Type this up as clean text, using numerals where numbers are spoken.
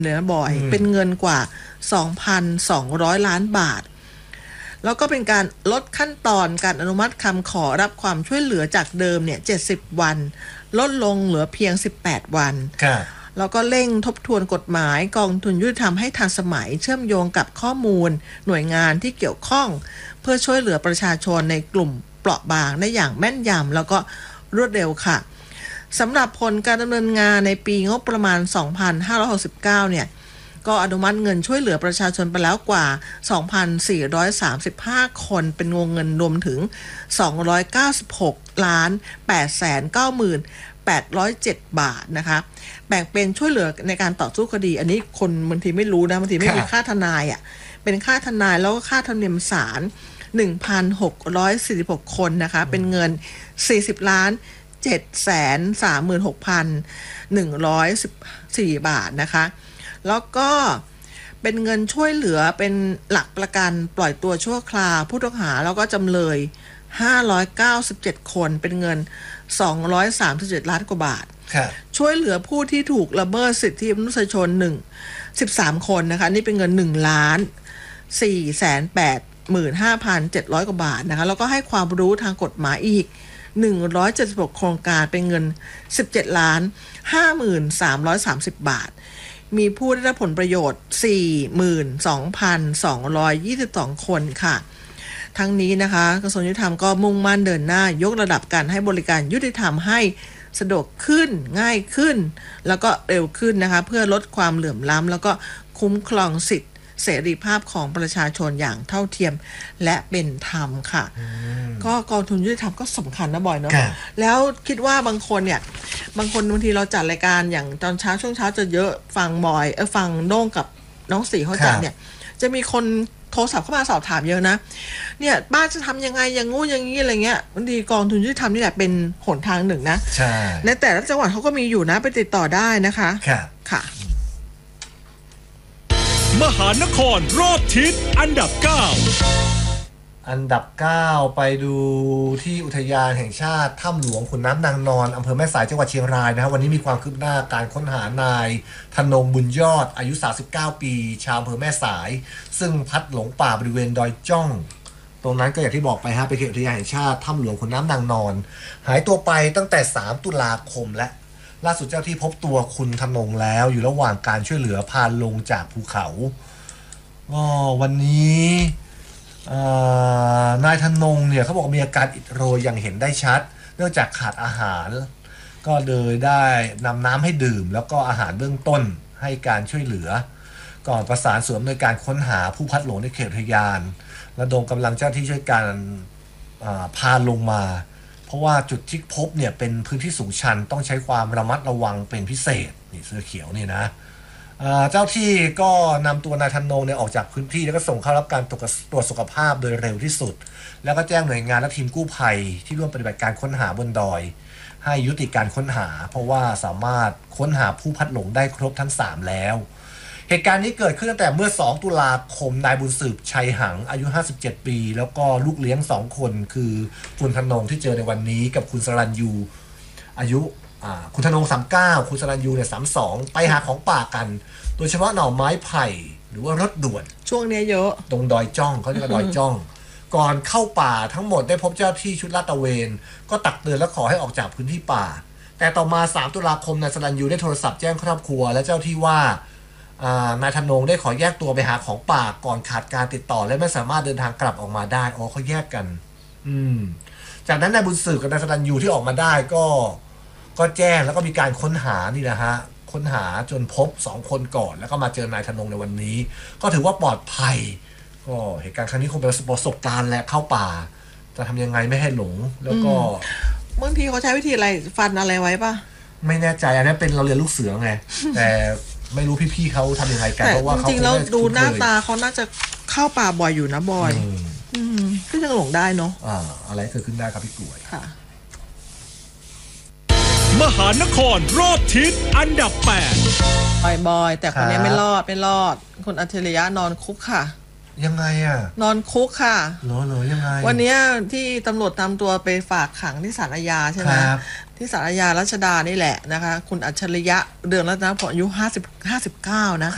เนี่ยนะบอยเป็นเงินกว่า 2,200 ล้านบาทแล้วก็เป็นการลดขั้นตอนการอนุมัติคำขอรับความช่วยเหลือจากเดิมเนี่ย70 วันลดลงเหลือเพียง18 วันแล้วก็เร่งทบทวนกฎหมายกองทุนยุติธรรมให้ทันสมัยเชื่อมโยงกับข้อมูลหน่วยงานที่เกี่ยวข้องเพื่อช่วยเหลือประชาชนในกลุ่มเปราะบางได้อย่างแม่นยำแล้วก็รวดเร็วค่ะสำหรับผลการดำเนินงานในปีงบประมาณ 2569 เนี่ยก็อนุมัติเงินช่วยเหลือประชาชนไปแล้วกว่า 2,435 คนเป็นวงเงินรวมถึง 296 ล้าน 890,807 บาทนะคะแบ่งเป็นช่วยเหลือในการต่อสู้คดีอันนี้คนบางทีไม่รู้นะบางทีไม่มีค่าทนายเป็นค่าทนายแล้วก็ค่าธรรมเนียมศาล 1,646 คนนะคะเป็นเงิน 40 ล้าน736,114 บาทนะคะแล้วก็เป็นเงินช่วยเหลือเป็นหลักประกันปล่อยตัวชั่วคราวผู้ต้องหาแล้วก็จำเลย597 คนเป็นเงิน237 ล้านกว่าบาทช่วยเหลือผู้ที่ถูกละเมิดสิทธิมนุษยชน13 คนนะคะนี่เป็นเงิน1ล้าน485,700 กว่าบาทนะคะแล้วก็ให้ความรู้ทางกฎหมายอีก176 โครงการเป็นเงิน17ล้าน52,330 บาทมีผู้ได้รับผลประโยชน์ 42,222 คนค่ะทั้งนี้นะคะกระทรวงยุติธรรมก็มุ่งมั่นเดินหน้ายกระดับการให้บริการยุติธรรมให้สะดวกขึ้นง่ายขึ้นแล้วก็เร็วขึ้นนะคะเพื่อลดความเหลื่อมล้ำแล้วก็คุ้มครองสิทธิเสรีภาพของประชาชนอย่างเท่าเทียมและเป็นธรรมค่ะก็กองทุนยุติธรรมก็สำคัญนะบอยเนาะแล้วคิดว่าบางคนบางทีเราจัดรายการอย่างตอนเช้าช่วงเช้าจะเยอะฟังบอยฟังโด่งกับน้องสีเขาจัดเนี่ยจะมีคนโทรศัพท์เข้ามาสอบถามเยอะนะเนี่ยบ้านจะทำยังไงอย่างงู้อย่างนี้อะไรเงี้ยบางทีกองทุนยุติธรรมนี่แหละเป็นหนทางหนึ่งนะใช่ในแต่ละจังหวัดเขาก็มีอยู่นะไปติดต่อได้นะคะค่ะมหานครรอบทิศอันดับ 9ไปดูที่อุทยานแห่งชาติถ้ำหลวงขุนน้ำนางนอนอำเภอแม่สายจังหวัดเชียงรายนะครับวันนี้มีความคืบหน้าการค้นหานายธนงบุญยอดอายุ39 ปีชาวอำเภอแม่สายซึ่งพัดหลงป่าบริเวณดอยจ้องตรงนั้นก็อย่างที่บอกไปฮะไปเขตอุทยานแห่งชาติถ้ำหลวงขุนน้ำนางนอนหายตัวไปตั้งแต่3 ตุลาคมและล่าสุดเจ้าที่พบตัวคุณธนงแล้วอยู่ระหว่างการช่วยเหลือพาลงจากภูเขาวันนี้นายธนงเนี่ยเขาบอกมีอาการอิดโรยอย่างเห็นได้ชัดเนื่องจากขาดอาหารก็เลยได้นำน้ำให้ดื่มแล้วก็อาหารเบื้องต้นให้การช่วยเหลือก่อนประสานส่วนอำนวยการค้นหาผู้พัดหลงในเขตอุทยานระดมกำลังเจ้าที่ช่วยการพาลงมาเพราะว่าจุดที่พบเนี่ยเป็นพื้นที่สูงชันต้องใช้ความระมัดระวังเป็นพิเศษนี่เสื้อเขียวนี่นะเจ้าที่ก็นำตัวนายธนงเนี่ยออกจากพื้นที่แล้วก็ส่งเข้ารับการตรวจสุขภาพโดยเร็วที่สุดแล้วก็แจ้งหน่วยงานและทีมกู้ภัยที่ร่วมปฏิบัติการค้นหาบนดอยให้ยุติการค้นหาเพราะว่าสามารถค้นหาผู้พัดหลงได้ครบทั้ง3แล้วเหตุการณ์นี้เกิดขึ้นตั้งแต่เมื่อ2 ตุลาคมนายบุญสืบชัยหังอายุ57 ปีแล้วก็ลูกเลี้ยง2 คนคือคุณธนงที่เจอในวันนี้กับคุณสรัญยูอายุคุณธนง39คุณสรัญยูเนี่ย32ไปหาของป่ากันโดยเฉพาะหน่อไม้ไผ่หรือว่ารถด่วนช่วงนี้เยอะตรงดอยจ้องเขาเรียกว่าดอยจ้องก่อนเข้าป่าทั้งหมดได้พบเจ้าที่ชุดลาดตระเวนก็ตักเตือนและขอให้ออกจากพื้นที่ป่าแต่ต่อมา3 ตุลาคมนายสรัญยูได้โทรศัพท์แจ้งครอบครัวและเจ้าที่ว่านายธนงได้ขอแยกตัวไปหาของป่าก่อนขาดการติดต่อและไม่สามารถเดินทางกลับออกมาได้เขาแยกกันจากนั้นนายบุญสืบกับนายสรัญยูที่ออกมาได้ก็แจ้งแล้วก็มีการค้นหานี่นะฮะค้นหาจนพบ2 คนก่อนแล้วก็มาเจอนายธนงในวันนี้ก็ถือว่าปลอดภัยก็เหตุการณ์ครั้งนี้คงเป็นประสบการณ์และเข้าป่าจะทำยังไงไม่ให้หลงแล้วก็บางทีเขาใช้วิธีอะไรฟันอะไรไว้ป่ะไม่แน่ใจอันนี้เป็นเราเรียนลูกเสือไงแต่ไม่รู้พี่ๆเขาทำยังไงกันเพราะว่าเขาจริงๆแล้วดูหน้าตาเขาน่าจะเข้าป่าบ่อยอยู่นะบอยก็ยังหลงได้เนาะอะไรเกิดขึ้นได้ครับพี่กล้วยค่ะมหานครรอบทิศอันดับ 8บอยแต่คนนี้ไม่รอดคุณอัจฉริยะนอนคุกค่ะยังไงนอนคุกค่ะเหรอยังไงวันนี้ที่ตำรวจนำตัวไปฝากขังที่ศาลอาญาใช่ไหมที่ศาลอาญารัชดานี่แหละนะคะคุณอัจฉริยะเรืองรัตนพงศ์อายุ59นะ